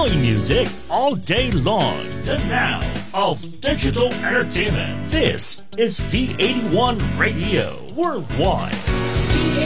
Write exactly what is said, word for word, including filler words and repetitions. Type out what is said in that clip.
Philly music all day long. The now of digital entertainment. This is V eighty-one Radio Worldwide.